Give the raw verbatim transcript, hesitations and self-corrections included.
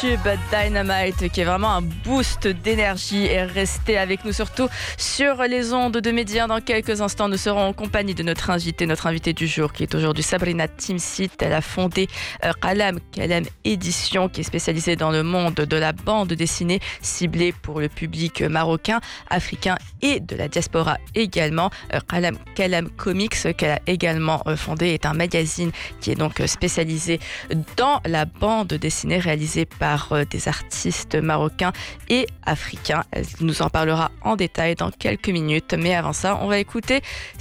tube Dynamite qui est vraiment un boost d'énergie. Et restez avec nous surtout sur les ondes de Média. Dans quelques instants, nous serons en compagnie de notre invité, notre invité du jour qui est aujourd'hui Sabrina Timsit. Elle a fondé euh, Qalam Kalam Édition qui est spécialisée dans le monde de la bande dessinée ciblée pour le public marocain, africain et de la diaspora également. Euh, Qalam Kalam Comics qu'elle a également euh, fondé est un magazine qui est donc spécialisé dans la bande dessinée réalisée par euh, des artistes marocains et africains. Elle nous en parlera en détail dans quelques minutes. Mais avant ça, on va écouter